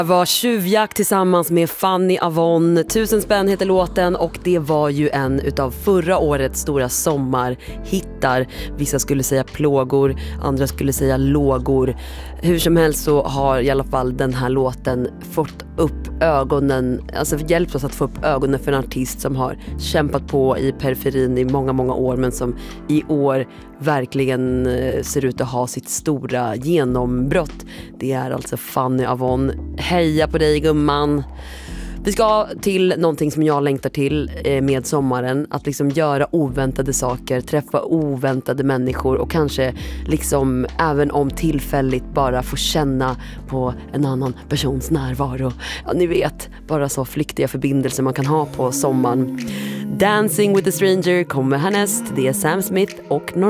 Var Tjuvjakt tillsammans med Fanny Avon. 1000 spänn heter låten och det var ju en utav förra årets stora sommarhittar. Vissa skulle säga plågor, andra skulle säga lågor. Hur som helst så har i alla fall den här låten fått upp ögonen, alltså hjälpt oss att få upp ögonen för en artist som har kämpat på i periferin i många, många år, men som i år verkligen ser ut att ha sitt stora genombrott. Det är alltså Fanny Avon. Heja på dig, gumman! Vi ska till någonting som jag längtar till med sommaren. Att liksom göra oväntade saker, träffa oväntade människor och kanske liksom även om tillfälligt bara få känna på en annan persons närvaro. Ja, ni vet, bara så flyktiga förbindelser man kan ha på sommaren. Dancing with a stranger kommer härnäst. Det är Sam Smith och